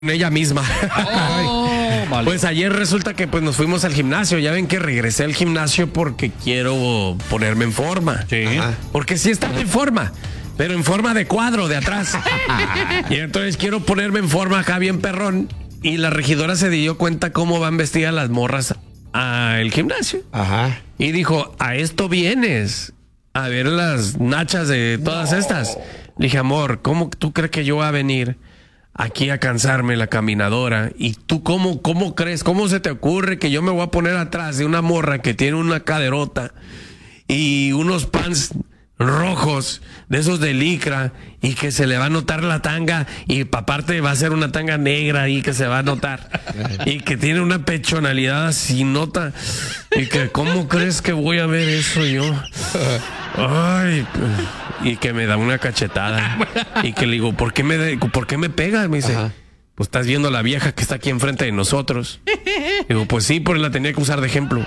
ella misma. Vale. Pues ayer resulta que pues nos fuimos al gimnasio. Ya ven que regresé al gimnasio porque quiero ponerme en forma. Sí. Porque sí estaba en forma, pero en forma de cuadro de atrás. Y entonces quiero ponerme en forma acá bien perrón. Y la regidora se dio cuenta cómo van vestidas las morras al gimnasio. Ajá. Y dijo, ¿a esto vienes? A ver las nachas de todas estas. Le dije, amor, ¿cómo tú crees que yo voy a venir aquí a cansarme la caminadora? ¿Y tú cómo crees? ¿Cómo se te ocurre que yo me voy a poner atrás de una morra que tiene una caderota y unos pants rojos de esos de licra y que se le va a notar la tanga y aparte va a ser una tanga negra ahí que se va a notar y que tiene una pechonalidad así nota y que cómo crees que voy a ver eso yo? Ay, y que me da una cachetada y que le digo, ¿por qué me pegas? Me dice, ajá, pues estás viendo a la vieja que está aquí enfrente de nosotros. Digo, pues sí, porque la tenía que usar de ejemplo.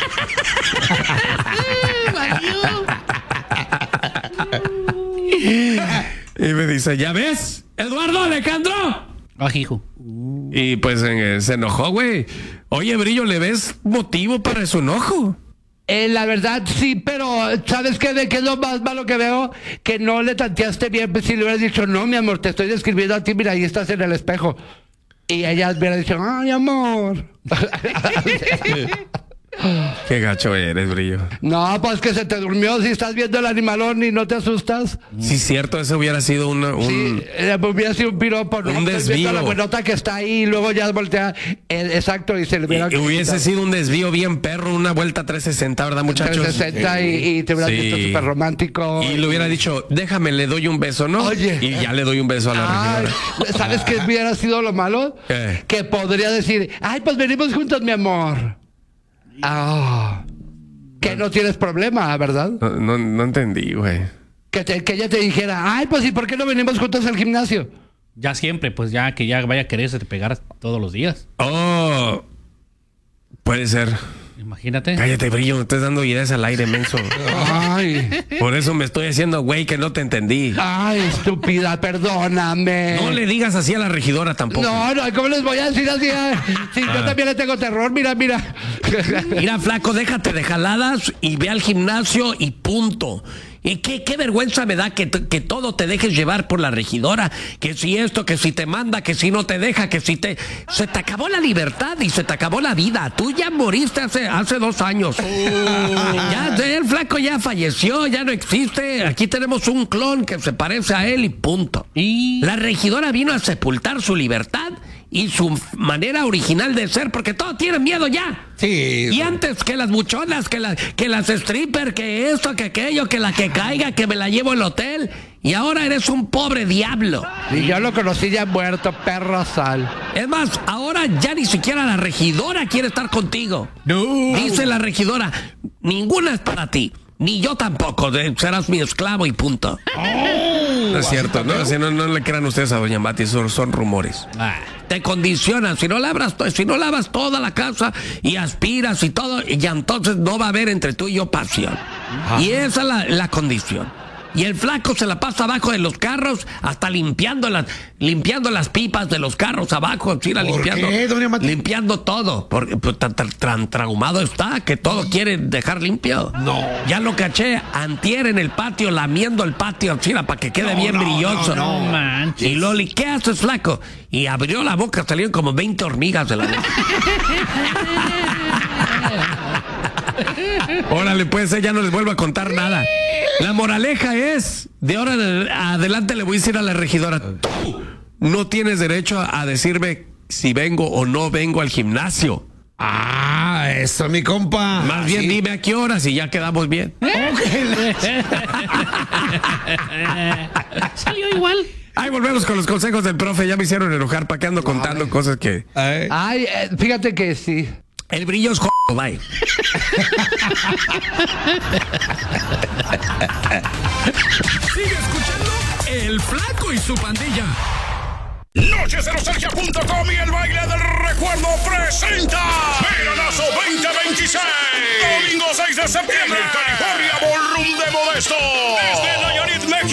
Y me dice, ¿ya ves? Eduardo, Alejandro. Hijo. Y pues se enojó, güey. Oye, Brillo, ¿le ves motivo para su enojo? La verdad sí, pero ¿sabes qué? ¿De qué es lo más malo que veo? Que no le tanteaste bien. Pues si le hubieras dicho, no, mi amor, te estoy describiendo a ti, mira, ahí estás en el espejo. Y ella hubiera dicho, ay, amor. Qué gacho eres, Brillo. No, pues que se te durmió si estás viendo el animalón y no te asustas. Sí, cierto, eso hubiera sido Sí, hubiera sido un piropo, ¿no? un Estás desvío. viendo la buenota que está ahí y luego ya voltea. Exacto, y se le hubiera... Y hubiese sido un desvío bien perro, una vuelta 360, ¿verdad, muchachos? 360 y te hubieras Sí. visto súper romántico. Y le hubiera dicho, déjame, le doy un beso, ¿no? Oye. Y ya le doy un beso a la Ay, regidora. ¿sabes qué hubiera sido lo malo? ¿Qué? Que podría decir, ay, pues venimos juntos, mi amor. Ah, que no tienes problema, ¿verdad? No entendí, güey. Que ella te dijera, ay, pues ¿y por qué no venimos juntos al gimnasio? Ya siempre, pues ya que ya vaya a quererse te pegar todos los días. Oh, puede ser. Imagínate. Cállate, Brillo, me estás dando ideas al aire, menso. Ay, Por eso me estoy haciendo, güey, que no te entendí. ay, estúpida, perdóname. No le digas así a la regidora tampoco. No, ¿cómo les voy a decir así? Si yo también le tengo terror, mira. Mira, flaco, déjate de jaladas y ve al gimnasio y punto. Y qué vergüenza me da que todo te dejes llevar por la regidora. Que si esto, que si te manda, que si no te deja, que si te... Se te acabó la libertad y se te acabó la vida. Tú ya moriste hace 2 años. Ya, el flaco ya falleció, ya no existe. Aquí tenemos un clon que se parece a él y punto. Y La regidora vino a sepultar su libertad y su manera original de ser, porque todos tienen miedo ya. Sí. Y antes que las buchonas, que las strippers, que esto, que aquello, que la que caiga, que me la llevo al hotel. Y ahora eres un pobre diablo. Y yo lo conocí ya muerto, perro sal. Es más, ahora ya ni siquiera la regidora quiere estar contigo. no. Dice la regidora, ninguna es para ti. Ni yo tampoco, serás mi esclavo y punto. No es cierto, no le crean ustedes a doña Mati, son rumores. Te condicionan, si no lavas toda la casa y aspiras y todo, y ya entonces no va a haber entre tú y yo pasión. Y esa es la condición. Y el flaco se la pasa abajo de los carros, hasta limpiando las pipas de los carros abajo, así, limpiando, qué, doña Mati? limpiando todo, porque pues, tan traumado está que todo quiere dejar limpio. No. Ya lo caché antier en el patio, lamiendo el patio, así, para que quede bien brilloso. No manches. Y Loli, ¿qué haces, flaco? Y abrió la boca, salieron como 20 hormigas de la boca. Órale, pues, ya no les vuelvo a contar nada. La moraleja es, de ahora en adelante le voy a decir a la regidora, tú no tienes derecho a decirme si vengo o no vengo al gimnasio. Ah, eso, mi compa. Más bien Sí. dime a qué horas y ya quedamos bien. Salió igual. Ahí volvemos con los consejos del profe. Ya me hicieron enojar, ¿para qué ando contando cosas que... Ay. Ay, fíjate que sí. El brillo es bye. Sigue escuchando El Flaco y su pandilla. Nocheserosergia.com y el baile del recuerdo presenta Veranazo 2026. Domingo 6 de septiembre. California Ballroom de Modesto. Desde Nayarit, México.